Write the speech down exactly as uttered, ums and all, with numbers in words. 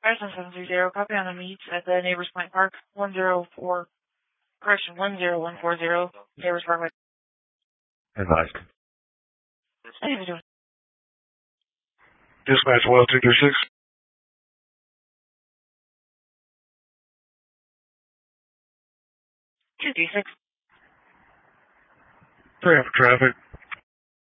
Bison seven three zero, copy on the meets at the Neighbors Point Park, one zero four, correction, one zero one four zero, Neighbors Parkway. Advised. How you doing? Dispatch one two three six. two three six. Three for traffic.